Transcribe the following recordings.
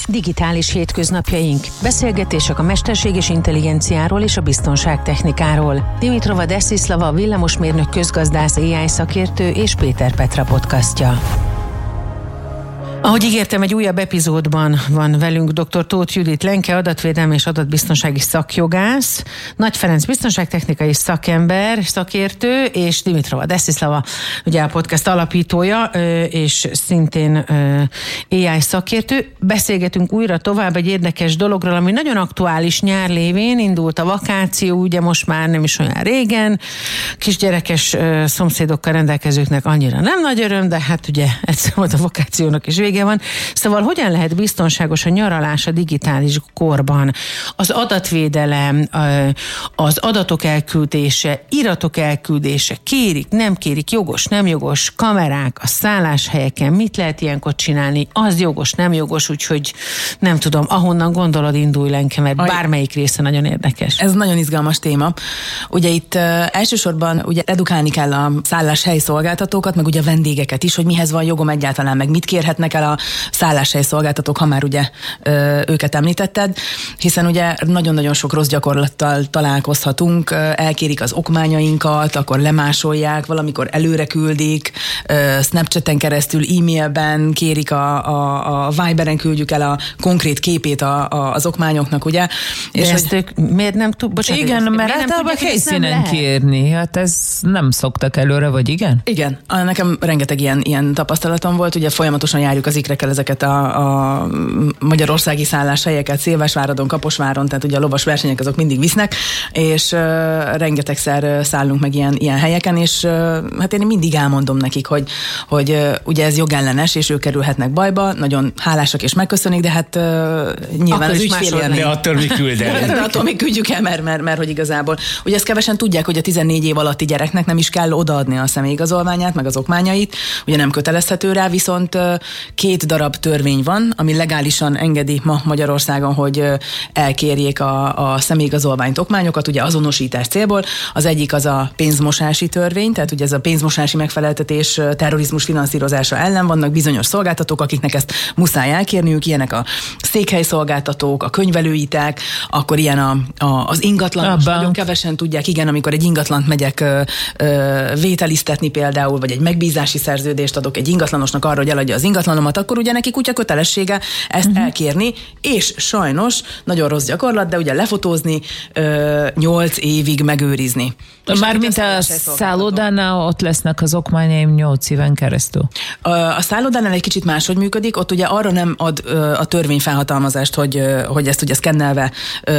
Digitális hétköznapjaink. Beszélgetések a mesterséges intelligenciáról és a biztonságtechnikáról. Dimitrova Desislava, villamosmérnök, közgazdász, AI szakértő és Péter Petra podcastja. Ahogy ígértem, egy újabb epizódban van velünk dr. Tóth Judit Lenke, adatvédelmi és adatbiztonsági szakjogász, Nagy Ferenc biztonságtechnikai szakember, szakértő, és Dimitrova Desislava, ugye a podcast alapítója, és szintén AI szakértő. Beszélgetünk újra tovább egy érdekes dologról, ami nagyon aktuális nyár lévén, indult a vakáció, ugye most már nem is olyan régen, kisgyerekes szomszédokkal rendelkezőknek annyira nem nagy öröm, de hát ugye egyszer volt a vakációnak is vége van. Szóval hogyan lehet biztonságos a nyaralás a digitális korban? Az adatvédelem, az adatok elküldése, iratok elküldése, kérik, nem kérik, jogos, nem jogos, kamerák, a szálláshelyeken, mit lehet ilyenkor csinálni, az jogos, nem jogos, úgyhogy nem tudom, ahonnan gondolod, indulj, Lenke, mert bármelyik része nagyon érdekes. Ez nagyon izgalmas téma. Ugye itt elsősorban ugye edukálni kell a szálláshely szolgáltatókat, meg ugye a vendégeket is, hogy mihez van jogom egyáltalán, meg mit kérhetnek el a szálláshely szolgáltatók, ha már ugye őket említetted, hiszen ugye nagyon-nagyon sok rossz gyakorlattal találkozhatunk, elkérik az okmányainkat, akkor lemásolják, valamikor előre küldik, Snapchaten keresztül, e-mailben kérik, a Viberen küldjük el a konkrét képét az okmányoknak, ugye? De és ezt ők miért nem bocsánat, igen, mert általában helyszínen kérni, hát ez nem szoktak előre, vagy igen? Igen, nekem rengeteg ilyen tapasztalatom volt, ugye folyamatosan járjuk az ikrekkel ezeket a magyarországi szálláshelyeket, Szilvásváradon, Kaposváron, tehát ugye a lovas versenyek azok mindig visznek, és rengetegszer szállunk meg ilyen helyeken, és hát én mindig elmondom nekik, hogy ugye ez jogellenes, és ők kerülhetnek bajba, nagyon hálásak és megköszönik, de hát nyilván az ügyfél élmény. De attól mi küld el. De attól mi küldjük el, mert hogy igazából. Ugye ezt kevesen tudják, hogy a 14 év alatti gyereknek nem is kell odaadni a személyigazolványát, meg az okmányait, ugye nem kötelezhető rá, viszont 2 darab törvény van, ami legálisan engedi ma Magyarországon, hogy elkérjék a személyigazolványt, okmányokat, ugye azonosítás célból. Az egyik az a pénzmosási törvény, tehát ugye ez a pénzmosási megfeleltetés terrorizmus finanszírozása ellen, vannak bizonyos szolgáltatók, akiknek ezt muszáj elkérniük, ilyenek a székhelyszolgáltatók, a könyvelőitek, akkor ilyen az ingatlanos, nagyon kevesen tudják, igen, amikor egy ingatlant megyek vételiztetni például, vagy egy megbízási szerződést adok egy ingatlanosnak arra, hogy eladja az ingatlanomat, akkor ugye neki kutya kötelessége ezt elkérni, és sajnos nagyon rossz gyakorlat, de ugye lefotózni, 8 évig megőrizni. Mármint a szállodánál ott lesznek az okmányaim 8 éven keresztül. A szállodánál egy kicsit máshogy működik, ott ugye arra nem ad a törvény felhatalmazást, hogy ezt ugye szkennelve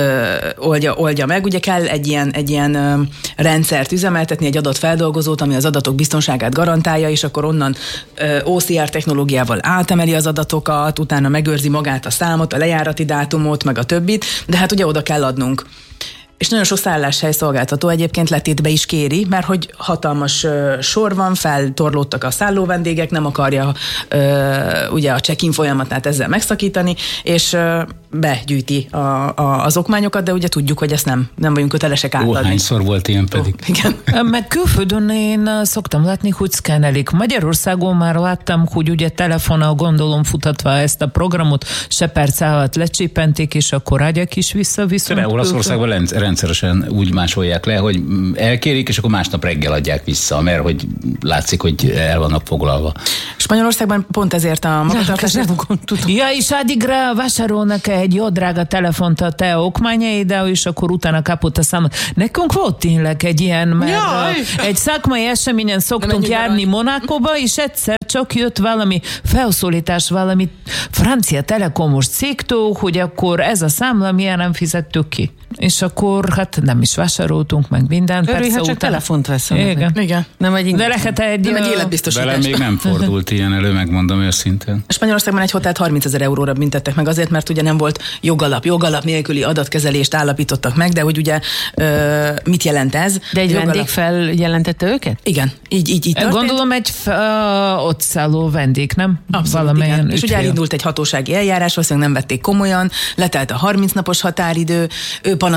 oldja meg. Ugye kell egy ilyen rendszert üzemeltetni, egy adatfeldolgozót, ami az adatok biztonságát garantálja, és akkor onnan OCR technológiával átemeli az adatokat, utána megőrzi magát a számot, a lejárati dátumot, meg a többit, de hát ugye oda kell adnunk. És nagyon sok szálláshely szolgáltató egyébként letétbe is kéri, mert hogy hatalmas sor van, feltorlódtak a szálló vendégek, nem akarja ugye a check-in folyamatát ezzel megszakítani, és begyűjti az okmányokat, de ugye tudjuk, hogy ezt nem vagyunk kötelesek átadni. Hányszor volt ilyen pedig? Igen. Meg külföldön én szoktam látni, hogy szkennelik. Magyarországon már láttam, hogy ugye telefonnal gondolom futatva ezt a programot, se perc alatt lecsípenték, és akkor adják is vissza. De Olaszországban rendszeresen úgy másolják le, hogy elkérik, és akkor másnap reggel adják vissza, mert hogy látszik, hogy el vannak foglalva. Spanyolországban pont ezért a magatartás nem tudom. Ja, és addigra vásárolnak egy jó drága telefont a te okmányaiddal, és akkor utána kapott a számot. Nekünk volt tényleg egy ilyen, mert egy szakmai eseményen szoktunk járni Monakóba, és egyszer csak jött valami felszólítás valami francia telekomos cégtől, hogy akkor ez a számla milyen nem fizettük ki. És akkor hát nem is vásároltunk meg mindent. Örülj, ha csak telefont veszem. Igen. Nem egy életbiztosítás. Velem még nem fordult ilyen elő, megmondom őszintén. Spanyolországban egy hotelt 30 000 euróra büntettek meg azért, mert ugye nem volt jogalap nélküli adatkezelést állapítottak meg, de hogy ugye mit jelent ez? De egy vendég feljelentette őket? Igen, így történt. Gondolom egy ott szálló vendég, nem? Abszolút, igen. És ugye elindult egy hatósági eljárás, valószínűleg nem vették komolyan, letelt a 30 napos határidő, ő panaszolta egyébként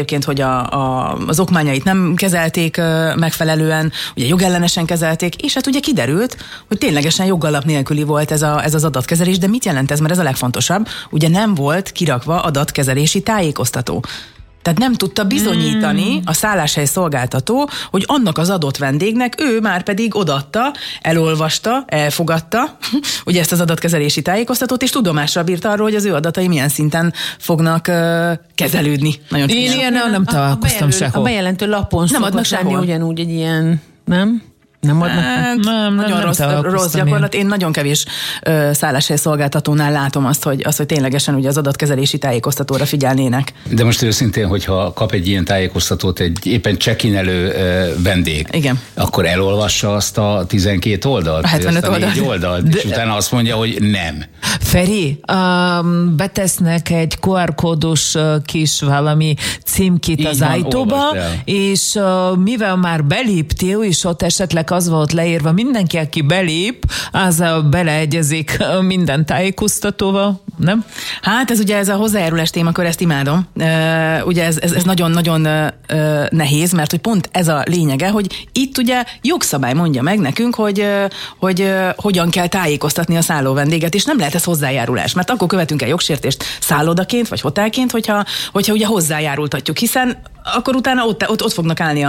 egyébként, hogy az okmányait nem kezelték megfelelően, ugye jogellenesen kezelték, és hát ugye kiderült, hogy ténylegesen jogalap nélküli volt ez az adatkezelés, de mit jelent ez? Mert ez a legfontosabb, ugye nem volt kirakva adatkezelési tájékoztató. Tehát nem tudta bizonyítani a szálláshely szolgáltató, hogy annak az adott vendégnek ő már pedig odaadta, elolvasta, elfogadta ugye ezt az adatkezelési tájékoztatót, és tudomással bírta arról, hogy az ő adatai milyen szinten fognak kezelődni. Nagyon én ilyen nem találkoztam sehol. A bejelentő lapon nem adnak lenni ugyanúgy egy ilyen, nem? Nem adnak? Nem, nagyon rossz gyakorlat. Én nagyon kevés szálláshely szolgáltatónál látom azt, hogy ténylegesen ugye az adatkezelési tájékoztatóra figyelnének. De most őszintén, hogyha kap egy ilyen tájékoztatót egy éppen check-inelő vendég, igen, akkor elolvassa azt a 12 oldalt? A 75 oldalt. És utána azt mondja, hogy nem. Feri, betesznek egy QR kódos kis valami címkét így az van, ajtóba, és mivel már beléptél, és ott esetleg az volt leírva, mindenki, aki belép, az beleegyezik minden tájékoztatóval, nem? Hát ez a hozzájárulás témakör, ezt imádom. Ugye ez nagyon-nagyon nehéz, mert hogy pont ez a lényege, hogy itt ugye jogszabály mondja meg nekünk, hogy hogyan kell tájékoztatni a szállóvendéget, és nem lehet ez hozzájárulás, mert akkor követünk el jogsértést szállodaként, vagy hotelként, hogyha ugye hozzájárultatjuk, hiszen akkor utána ott fognak állni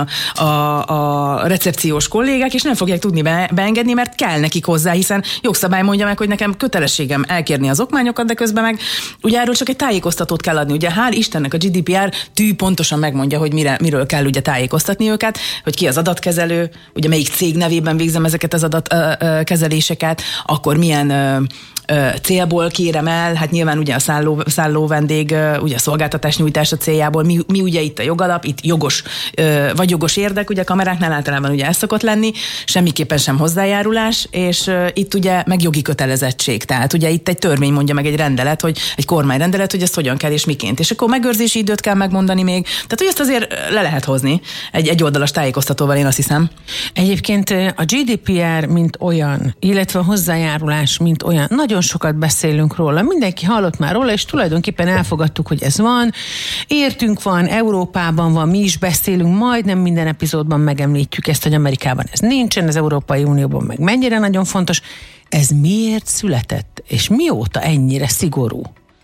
a recepciós kollégák, és nem fogják tudni beengedni, mert kell nekik hozzá, hiszen jogszabály mondja meg, hogy nekem kötelességem elkérni az okmányokat, de közben meg ugye erről csak egy tájékoztatót kell adni. Ugye hál' Istennek a GDPR pontosan megmondja, hogy miről kell ugye tájékoztatni őket, hogy ki az adatkezelő, ugye melyik cég nevében végzem ezeket az adatkezeléseket, akkor milyen célból kérem el, hát nyilván ugye a szálló vendég ugye a szolgáltatás nyújtása céljából, mi ugye itt a jogalap, itt jogos érdek, ugye a kameráknál általában ugye ez szokott lenni, semmiképpen sem hozzájárulás, és itt ugye meg jogi kötelezettség, tehát ugye itt egy törvény mondja meg, egy rendelet, hogy egy kormányrendelet, hogy ezt hogyan kell és miként, és akkor megőrzési időt kell megmondani még, tehát hogy ezt azért le lehet hozni egy oldalas tájékoztatóval, én azt hiszem. Egyébként a GDPR mint olyan, illetve a hozzájárulás mint olyan, nagyon sokat beszélünk róla, mindenki hallott már róla, és tulajdonképpen elfogadtuk, hogy ez van, értünk van, Európában van, mi is beszélünk, majdnem minden epizódban megemlítjük ezt, hogy Amerikában ez nincsen, az Európai Unióban meg mennyire nagyon fontos. Ez miért született, és mióta ennyire szigorú?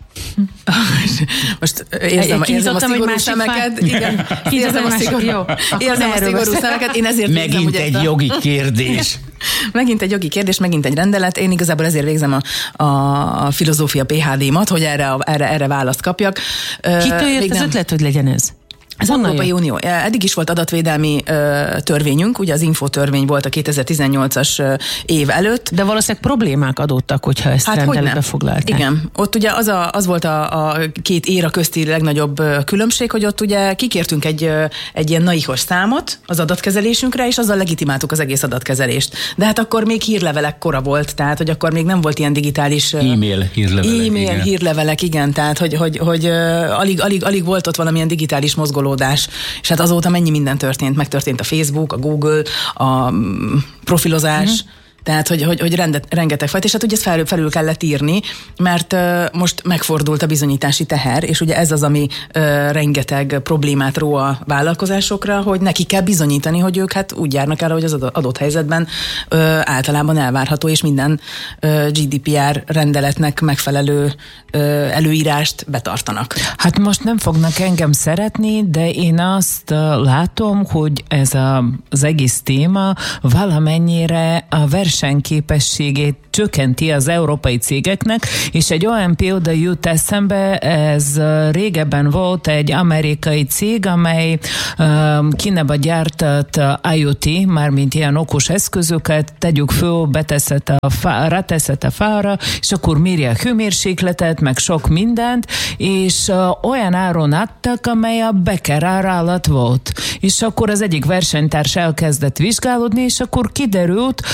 Most érzem a szigorú szemeket. Igen, érzem a szigorú szemeket. Én ezért megint egy jogi kérdés. Megint egy jogi kérdés, megint egy rendelet. Én igazából ezért végzem a filozófia PhD-mat, hogy erre választ kapjak. Kitől jött az ötlet, hogy legyen ez? Az Európai Unió. Eddig is volt adatvédelmi törvényünk, ugye az infotörvény volt a 2018-as év előtt. De valószínűleg problémák adódtak, hogyha ezt rendeletbe foglalták. Igen. Ott ugye az volt a két éra közti legnagyobb különbség, hogy ott ugye kikértünk egy ilyen naihos számot az adatkezelésünkre, és azzal legitimáltuk az egész adatkezelést. De hát akkor még hírlevelek kora volt, tehát hogy akkor még nem volt ilyen digitális... E-mail hírlevelek, igen. Tehát hogy alig volt ott valamilyen digitális mozgolódás. És hát azóta mennyi minden történt. Megtörtént a Facebook, a Google, a profilozás, tehát, hogy rengeteg fajta, és hát ugye ezt felül kellett írni, mert most megfordult a bizonyítási teher, és ugye ez az, ami rengeteg problémát ró a vállalkozásokra, hogy neki kell bizonyítani, hogy ők hát úgy járnak el, hogy az adott helyzetben általában elvárható, és minden GDPR rendeletnek megfelelő előírást betartanak. Hát most nem fognak engem szeretni, de én azt látom, hogy ez az egész téma valamennyire a versenyképességét csökkenti az európai cégeknek, és egy olyan példa jut eszembe, ez régebben volt egy amerikai cég, amely Kínába gyártott IoT, mármint ilyen okos eszközöket, tegyük föl, ráteszed a fára, és akkor mérje a hőmérsékletet, meg sok mindent, és olyan áron adtak, amely a Becker ár alatt volt. És akkor az egyik versenytárs elkezdett vizsgálódni, és akkor kiderült, hogy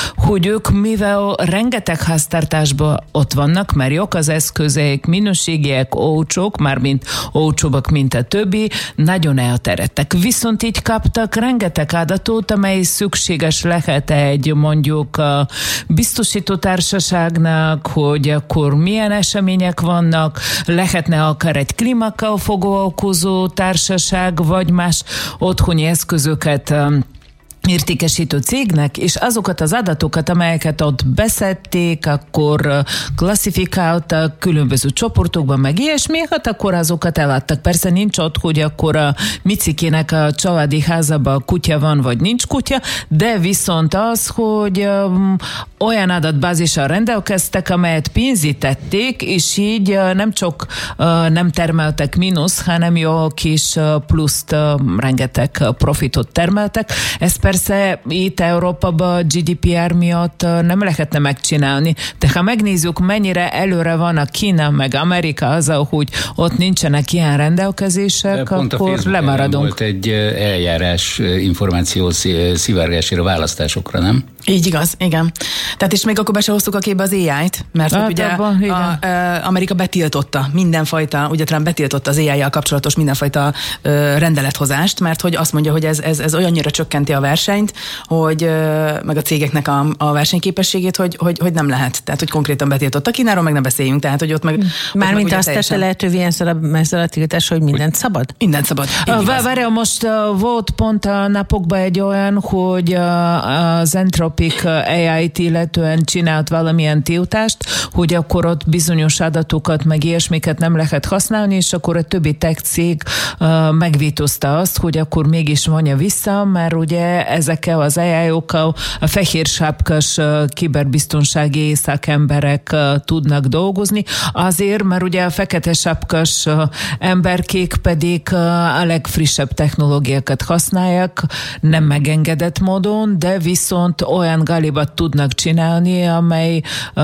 ők, mivel rengeteg háztartásban ott vannak, mert jók az eszközeik, minőségiek, olcsók, mármint olcsóbbak, mint a többi, nagyon elterjedtek. Viszont így kaptak rengeteg adatot, amely szükséges lehet egy mondjuk biztosító társaságnak, hogy akkor milyen események vannak, lehetne akár egy klímakkal foglalkozó társaság, vagy más otthoni eszközöket értékesítő cégnek, és azokat az adatokat, amelyeket ott beszedték, akkor klasszifikáltak különböző csoportokban, meg ilyesmi, hát akkor azokat eladtak. Persze nincs ott, hogy akkor a Micikének a családi házában kutya van, vagy nincs kutya, de viszont az, hogy olyan adatbázissal rendelkeztek, amelyet pénzítették, és így nem csak nem termeltek mínusz, hanem jó kis pluszt, rengeteg profitot termeltek. Ez persze itt Európában GDPR miatt nem lehetne megcsinálni. De ha megnézzük, mennyire előre van a Kína meg Amerika azzal, hogy ott nincsenek ilyen rendelkezések, akkor lemaradunk. Volt egy eljárás információ szivárgásra választásokra, nem? Így igaz, igen. Tehát és még akkor be se hoztuk a képbe az AI-t, mert hát ugye Amerika betiltotta mindenfajta, ugye Trump betiltotta az AI-jal kapcsolatos mindenfajta rendelethozást, mert hogy azt mondja, hogy ez olyannyira csökkenti a versenyt, hogy meg a cégeknek a versenyképességét, hogy nem lehet. Tehát, hogy konkrétan betiltotta. Kínáról meg nem beszéljünk, tehát, hogy ott meg... Mármint azt tette lehetővé ezzel a tiltás, hogy mindent szabad? Mindent szabad. Várja, most volt pont a napokban egy olyan, hogy az Entropic AI-t illetően csinált valamilyen tiltást, hogy akkor ott bizonyos adatokat, meg ilyesmiket nem lehet használni, és akkor a többi tech cég megvétózta azt, hogy akkor mégis vonja vissza, mert ugye ezekkel az AI-okkal a fehér sápkás kiberbiztonsági szakemberek tudnak dolgozni, azért, mert ugye a fekete sápkás emberkék pedig a legfrissebb technológiákat használják, nem megengedett módon, de viszont olyan galibat tudnak csinálni, amely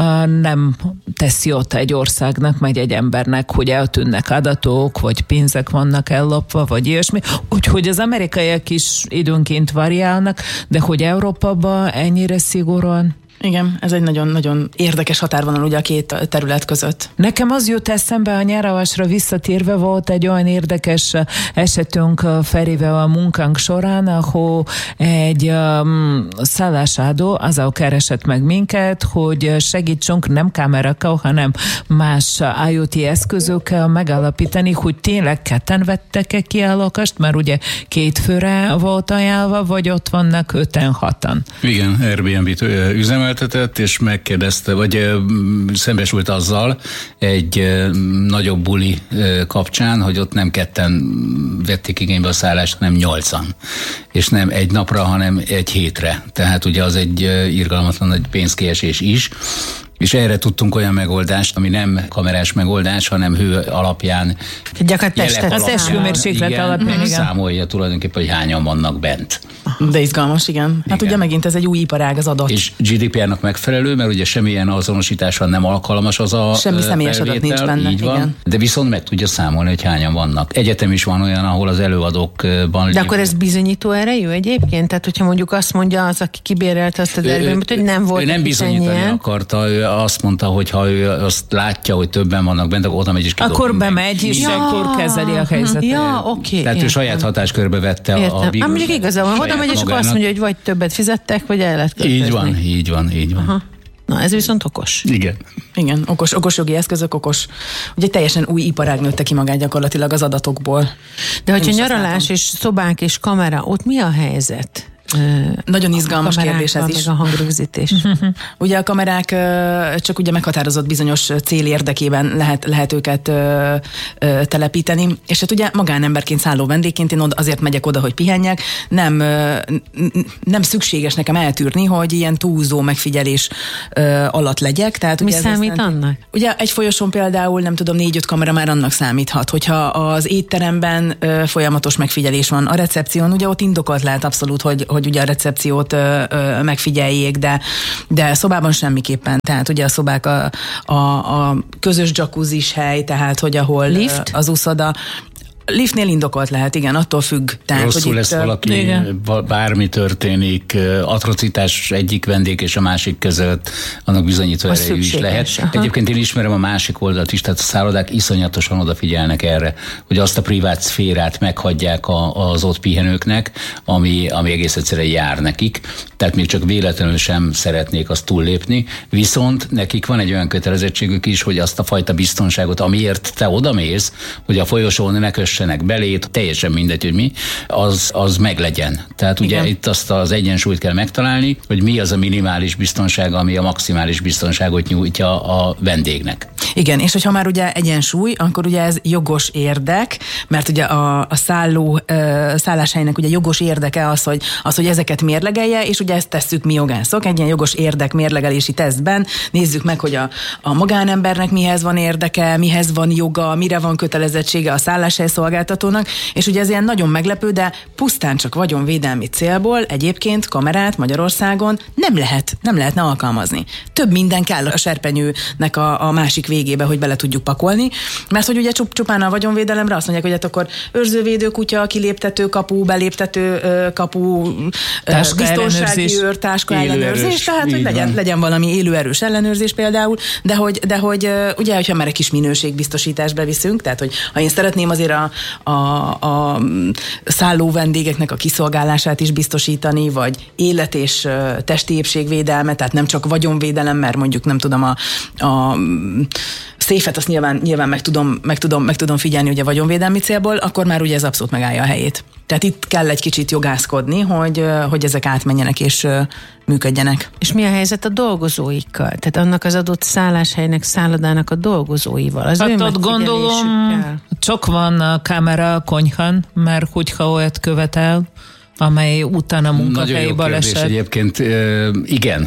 nem tesz jót egy országnak, vagy egy embernek, hogy eltűnnek adatok, vagy pénzek vannak ellopva, vagy ilyesmi. Úgyhogy az amerikaiak is időnként variálnak, de hogy Európában ennyire szigorúan. Igen, ez egy nagyon-nagyon érdekes határvonal ugye a két terület között. Nekem az jut eszembe, a nyaralásra visszatérve volt egy olyan érdekes esetünk Ferivel a munkánk során, ahol egy szállásadó azzal keresett meg minket, hogy segítsünk nem kamerakkal, hanem más IoT eszközökkel megállapítani, hogy tényleg ketten vettek-e ki a lakást, mert ugye 2 főre volt ajánlva, vagy ott vannak 5-6-an. Igen, Airbnb-t üzemel, és megkérdezte, vagy szembesült azzal egy nagyobb buli kapcsán, hogy ott nem 2 vették igénybe a szállást, hanem 8-an. És nem egy napra, hanem egy hétre. Tehát ugye az egy irgalmatlan nagy pénzkiesés is. És erre tudtunk olyan megoldást, ami nem kamerás megoldás, hanem hő alapján. Gyakorlatilag a testhőmérséklet alapján, igen. Számolja tulajdonképpen, hogy hányan vannak bent. De izgalmas, igen. Hát ugye megint ez egy új iparág az adat. És GDPR-nak megfelelő, mert ugye semmilyen azonosításra nem alkalmas az a semmi személyes adat nincs benne. Így van. Igen. De viszont meg tudja számolni, hogy hányan vannak. Egyetem is van olyan, ahol az előadókban... De akkor ez bizonyító erejű egyébként? Tehát, hogyha mondjuk azt mondja az, aki kibérelte azt az Airbnb-t, hogy nem volt. Ő nem bizonyítani akarta, ő azt mondta, hogy ha ő azt látja, hogy többen vannak bent, akkor oda megy és kidobja. Akkor bemegy, és akkor kezeli a helyzetet. Ja, oké. Tehát ő saját hatáskörbe vette a bíróság. Mondjuk igazából oda megy, és akkor azt mondja, hogy vagy többet fizettek, vagy el lehet költözni. Így van. Aha. Na, ez viszont okos. Igen, okos jogi eszközök, ugye teljesen új iparág nőtte ki magát gyakorlatilag az adatokból. De hogyha nyaralás és szobák és kamera, ott mi a helyzet? Nagyon izgalmas kérdés ez is. Meg a hangrögzítés. Ugye a kamerák csak ugye meghatározott bizonyos cél érdekében lehet őket telepíteni, és hát ugye magánemberként, szálló vendégként én azért megyek oda, hogy pihenjek, nem szükséges nekem eltűrni, hogy ilyen túlzó megfigyelés alatt legyek. Tehát, mi számít annak? Ugye egy folyosón például, nem tudom, 4-5 kamera már annak számíthat, hogyha az étteremben folyamatos megfigyelés van, a recepción, ugye ott indokolt lehet abszolút, hogy ugye a recepciót megfigyeljék, de szobában semmiképpen. Tehát ugye a szobák a közös jacuzzis hely, tehát hogy ahol lift? Az úszoda. Liftnél indokolt lehet, igen, attól függ. Tehát, rosszul lesz valaki, igen. Bármi történik, atrocitás egyik vendég és a másik között, annak bizonyító erejű is lehet. Aha. Egyébként én ismerem a másik oldalt is, tehát a szállodák iszonyatosan odafigyelnek erre, hogy azt a privát szférát meghagyják az ott pihenőknek, ami egész egyszerűen jár nekik, tehát még csak véletlenül sem szeretnék azt túllépni, viszont nekik van egy olyan kötelezettségük is, hogy azt a fajta biztonságot, amiért te odamész, hogy a folyosón ne kössenek belét, teljesen mindegy, hogy mi, az meglegyen. Tehát ugye igen. Itt azt az egyensúlyt kell megtalálni, hogy mi az a minimális biztonság, ami a maximális biztonságot nyújtja a vendégnek. Igen, és hogyha már ugye egyensúly, akkor ugye ez jogos érdek, mert ugye a szálláshelynek ugye jogos érdeke az, hogy ezeket mérlegelje, és ugye ezt tesszük mi jogászok, egy ilyen jogos érdek mérlegelési tesztben nézzük meg, hogy a magánembernek mihez van érdeke, mihez van joga, mire van kötelezettsége a szálláshely szolgáltatónak, és ugye ez ilyen nagyon meglepő, de pusztán csak vagyonvédelmi célból egyébként kamerát Magyarországon nem lehetne alkalmazni. Több minden kell a serpenyőnek a másik végébe, hogy bele tudjuk pakolni, mert hogy ugye csupán a vagyonvédelemre azt mondják, hogy hát akkor őrzővédő kutya, kiléptető kapu, beléptető kapu, biztonsági őr, táska ellenőrzés, tehát hogy legyen valami élőerős ellenőrzés például, de hogy ugye, hogyha már egy kis minőségbiztosítást beviszünk, tehát hogy ha én szeretném azért a szálló vendégeknek a kiszolgálását is biztosítani, vagy élet és testi épségvédelme, tehát nem csak vagyonvédelem, mert mondjuk nem tudom, a széfet azt nyilván meg tudom figyelni ugye vagyonvédelmi célból, akkor már ugye ez abszolút megállja a helyét. Tehát itt kell egy kicsit jogászkodni, hogy ezek átmenjenek és működjenek. És mi a helyzet a dolgozóikkal? Tehát annak az adott szálláshelynek, szállodának a dolgozóival? Az hát ott gondolom, csak van kamera a konyhán, mert hogyha olyat követel, amely utána munkahelyi baleset. Nagyon jó egyébként, igen,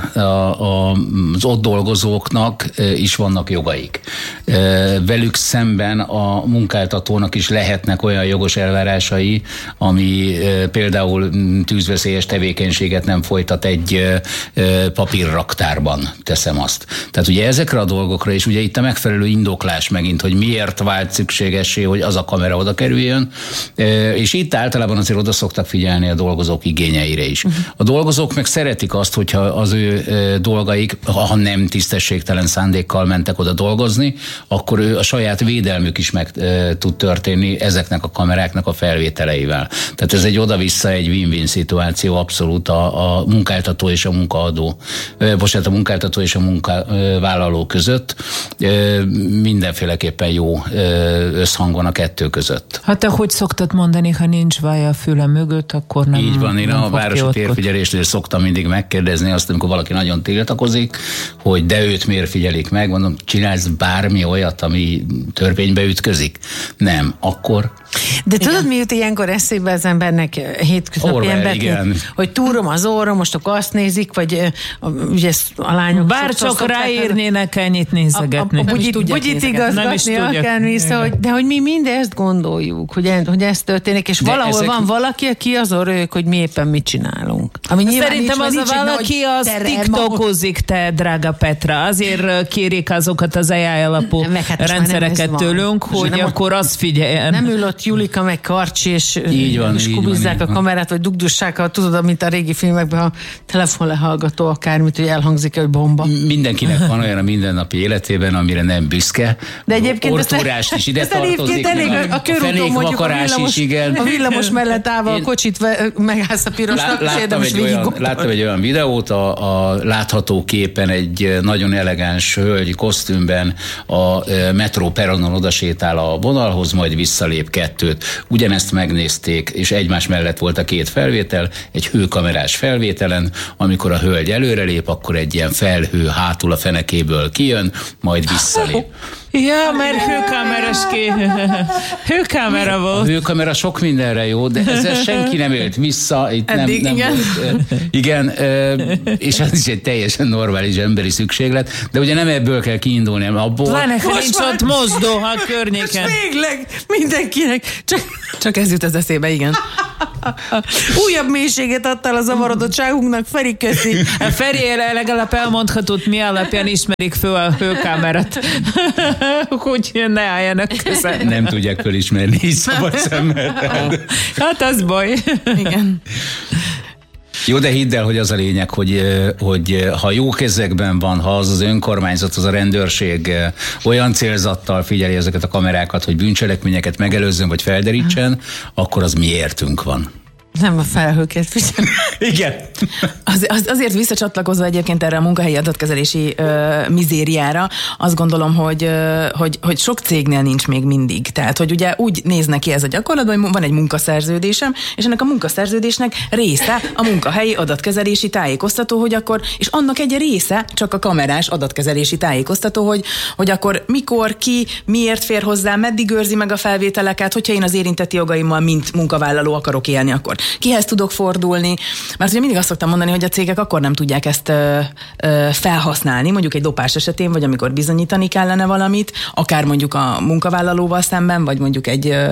az ott dolgozóknak is vannak jogaik. Velük szemben a munkáltatónak is lehetnek olyan jogos elvárásai, ami például tűzveszélyes tevékenységet nem folytat egy papírraktárban, teszem azt. Tehát ugye ezekre a dolgokra is ugye itt a megfelelő indoklás megint, hogy miért vált szükségessé, hogy az a kamera oda kerüljön, és itt általában azért oda szoktak figyelni a dolgozók igényeire is. A dolgozók meg szeretik azt, hogyha az ő dolgaik, ha nem tisztességtelen szándékkal mentek oda dolgozni, akkor a saját védelmük is meg tud történni ezeknek a kameráknak a felvételeivel. Tehát ez egy oda-vissza egy win-win szituáció abszolút a munkáltató és a munkaadó, a munkáltató és a munkavállaló között. Mindenféleképpen jó összhangon a kettő között. Hát te hogy szoktad mondani, ha nincs vaj a füle mögött, akkor nem. Így van, én a városi térfigyelésnél szoktam mindig megkérdezni azt, amikor valaki nagyon tiltakozik, hogy de őt miért figyelik meg, mondom, csinálsz bármi olyat, ami törvénybe ütközik? Nem, akkor... De tudod, mi jut ilyenkor eszébe az embernek hétköznapi emberként, hogy túrom az orrom, most akkor azt nézik, vagy ugye a lányok... Bár csak ráírnének ennyit nézegetni. Bugyit igazgatni akármissza, de hogy mi mindezt gondoljuk, hogy ez történik, és valahol van valaki, aki azon röhög, hogy mi éppen mit csinálunk. Szerintem az a valaki az tiktokozik, te drága Petra. Azért kérik azokat az AI alapú rendszereket tőlünk, hogy akkor azt figyeljen. Nem ül ott Julika meg Karcsi, és kubizzák a kamerát, vagy dugdussák, tudod, mint a régi filmekben, a telefonlehallgató akármit, hogy elhangzik, hogy bomba. Mindenkinek van olyan a mindennapi életében, amire nem büszke. De egyébként ortúrás is ide tartozik. A körúton mondjuk a villamos mellett állva a kocsit megállsz a pirosnak, és érdemes végig. Láttam egy olyan videót, a látható képen egy nagyon elegáns hölgy kosztümben a metró peronon odasétál a vonalhoz, majd visszalép kettőt. Ugyanezt megnézték, és egymás mellett volt a két felvétel, egy hőkamerás felvételen, amikor a hölgy előrelép, akkor egy ilyen felhő hátul a fenekéből kijön, majd visszalép. Ja, mert hőkamera volt. A hőkamera sok mindenre jó, de ezzel senki nem élt vissza. Itt eddig, nem igen. Volt, igen, és ez is egy teljesen normális emberi szükséglet, de ugye nem ebből kell kiindulni, hanem abból. Pláne, ha nincs ott mozdó a környéken. Most végleg mindenkinek. Csak ez jut az eszébe, igen. Újabb mélységet adtál a zavarodottságunknak, Feri, köszi. Feri legalább elmondhatott, mi alapján ismerik föl a hőkámerát. Hogy ne álljanak közel. Nem tudják fölismerni így szabad szemmel. Hát az baj. Igen. Jó, de hidd el, hogy az a lényeg, hogy ha jó kezekben van, ha az önkormányzat, az a rendőrség olyan célzattal figyeli ezeket a kamerákat, hogy bűncselekményeket megelőzzön vagy felderítsen, akkor az mi értünk van. Nem a felhőket figyelni. Igen. Azért visszacsatlakozva egyébként erre a munkahelyi adatkezelési mizériára, azt gondolom, hogy sok cégnél nincs még mindig. Tehát, hogy ugye úgy néznek ki ez a gyakorlatban, hogy van egy munkaszerződésem, és ennek a munkaszerződésnek része a munkahelyi adatkezelési tájékoztató, hogy akkor, és annak egy része csak a kamerás adatkezelési tájékoztató, hogy akkor mikor, ki, miért fér hozzá, meddig őrzi meg a felvételeket, hogyha én az érintetti jogaimmal, mint munkavállaló akarok élni, akkor kihez tudok fordulni, mert ugye mindig azt szoktam mondani, hogy a cégek akkor nem tudják ezt felhasználni, mondjuk egy lopás esetén, vagy amikor bizonyítani kellene valamit, akár mondjuk a munkavállalóval szemben, vagy mondjuk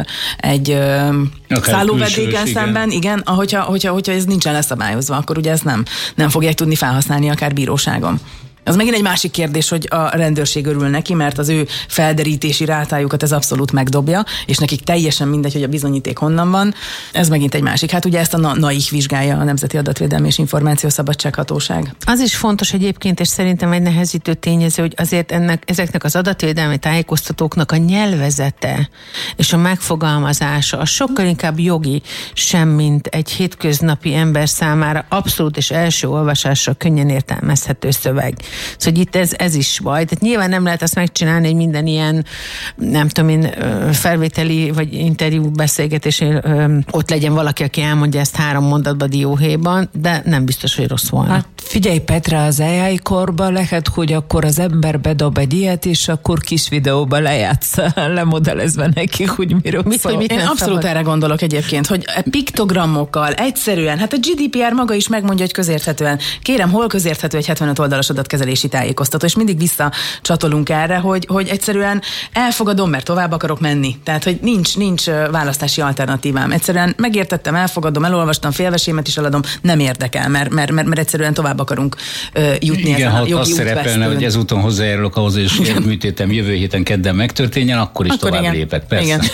egy szállóvedéken szemben, igen, hogyha ez nincsen leszabályozva, akkor ugye ezt nem fogják tudni felhasználni akár bíróságon. Az megint egy másik kérdés, hogy a rendőrség örül neki, mert az ő felderítési rátájukat ez abszolút megdobja, és nekik teljesen mindegy, hogy a bizonyíték honnan van. Ez megint egy másik. Hát ugye ezt a NAIH vizsgálja a Nemzeti Adatvédelmi és Információszabadsághatóság. Az is fontos egyébként, és szerintem egy nehezítő tényező, hogy azért ezeknek az adatvédelmi tájékoztatóknak a nyelvezete és a megfogalmazása a sokkal inkább jogi, sem mint egy hétköznapi ember számára abszolút és első olvasásra könnyen értelmezhető szöveg. Szóval itt ez is baj. Tehát nyilván nem lehet azt megcsinálni, hogy minden ilyen, nem tudom én, felvételi vagy interjú beszélgetésnél ott legyen valaki, aki elmondja ezt 3 mondatba dióhéjban, de nem biztos, hogy rossz volna. Hát figyelj Petra, az AI korban lehet, hogy akkor az ember bedob egy ilyet, és akkor kis videóba lejátsz, lemodellezve nekik, hogy miről szól. Én abszolút erre gondolok egyébként, hogy piktogramokkal egyszerűen, hát a GDPR maga is megmondja, hogy közérthetően. Kérem, hol közérthető egy 75 oldalas adatkezelési tájékoztató, és mindig visszacsatolunk erre, hogy egyszerűen elfogadom, mert tovább akarok menni. Tehát, hogy nincs választási alternatívám. Egyszerűen megértettem, elfogadom, elolvastam, félvesémet is eladom, nem érdekel, mert egyszerűen tovább akarunk jutni. Igen, ha azt szerepelne, hogy ezúton hozzájárulok ahhoz, és műtétem jövő héten kedden megtörténjen, akkor is tovább lépek. Persze. Igen.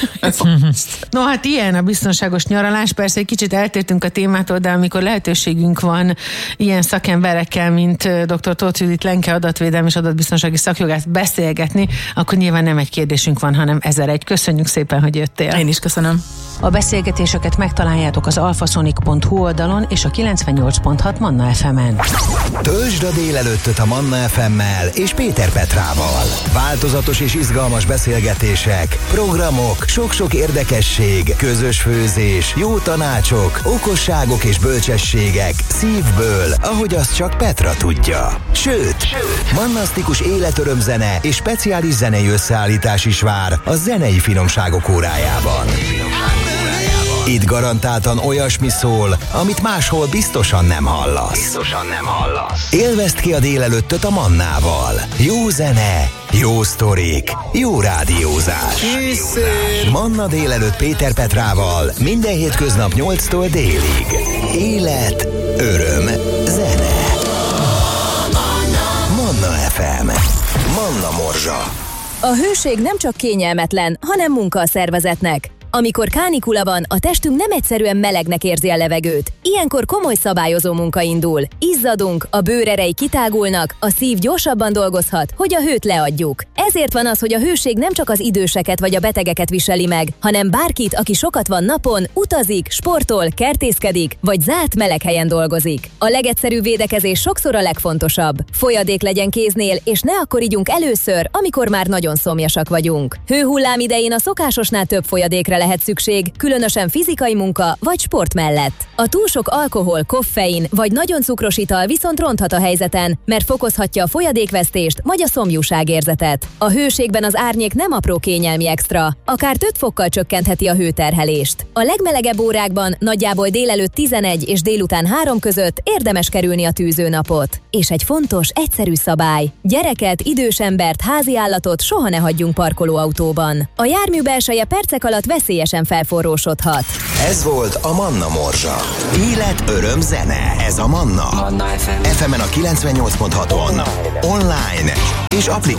No, hát ilyen a biztonságos nyaralás. Persze egy kicsit eltértünk a témától, de amikor lehetőségünk van ilyen szakemberekkel, mint dr. Tóth Judit Lenke adatvédelmi és adatbiztonsági szakjogász beszélgetni, akkor nyilván nem egy kérdésünk van, hanem 1001. Köszönjük szépen, hogy jöttél. Én is köszönöm. A beszélgetéseket megtaláljátok az alfasonic.hu oldalon és a 98.6 Manna FM-en. Töltsd a délelőttöt a Manna FM-mel és Péter Petrával. Változatos és izgalmas beszélgetések, programok, sok-sok érdekesség, közös főzés, jó tanácsok, okosságok és bölcsességek szívből, ahogy azt csak Petra tudja. Sőt, mannasztikus életörömzene és speciális zenei összeállítás is vár a zenei finomságok órájában. Itt garantáltan olyasmi szól, amit máshol biztosan nem hallasz. Élvezd ki a délelőttöt a Mannával. Jó zene, jó sztorik, jó rádiózás. Manna délelőtt Péter Petrával minden hétköznap 8-tól délig. Élet, öröm, zene. Manna FM. Manna Morzsa. A hőség nem csak kényelmetlen, hanem munka a szervezetnek. Amikor kánikula van, a testünk nem egyszerűen melegnek érzi a levegőt. Ilyenkor komoly szabályozó munka indul. Izzadunk, a bőrerei kitágulnak, a szív gyorsabban dolgozhat, hogy a hőt leadjuk. Ezért van az, hogy a hőség nem csak az időseket vagy a betegeket viseli meg, hanem bárkit, aki sokat van napon, utazik, sportol, kertészkedik, vagy zárt meleg helyen dolgozik. A legegyszerűbb védekezés sokszor a legfontosabb. Folyadék legyen kéznél, és ne akkor igyunk először, amikor már nagyon szomjasak vagyunk. Hőhullám idején a szokásosnál több folyadékre lehet szükség, különösen fizikai munka vagy sport mellett. A túl sok alkohol, koffein vagy nagyon cukros ital viszont ronthat a helyzeten, mert fokozhatja a folyadékvesztést vagy a szomjúságérzetet. A hőségben az árnyék nem apró kényelmi extra, akár 5 fokkal csökkentheti a hőterhelést. A legmelegebb órákban, nagyjából délelőtt 11 és délután 3 között érdemes kerülni a tűzőnapot. És egy fontos, egyszerű szabály. Gyereket, idős embert, házi állatot soha ne hagyjunk parkolóautóban. A jármű belseje percek alatt veszélyes veszélyesen felforrósodhat. Ez volt a Manna Morzsa. Élet, öröm, zene. Ez a Manna. Manna FM. FM-en a 98.6-on. Online és applikációban.